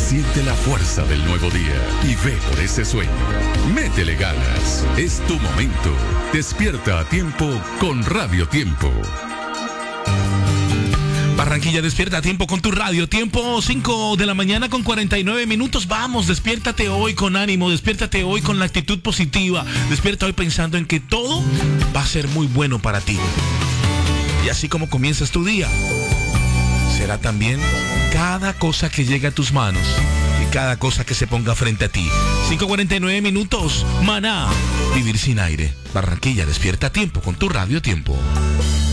Siente la fuerza del nuevo día y ve por ese sueño. Métele ganas. Es tu momento. Despierta a tiempo con Radio Tiempo. Barranquilla, despierta a tiempo con tu radio. Tiempo 5 de la mañana con 49 minutos. Vamos, despiértate hoy con ánimo. Despiértate hoy con la actitud positiva. Despierta hoy pensando en que todo va a ser muy bueno para ti. Y así como comienzas tu día, será también cada cosa que llegue a tus manos y cada cosa que se ponga frente a ti. 5:49 minutos. Maná, vivir sin aire. Barranquilla, despierta a tiempo con tu radio Tiempo.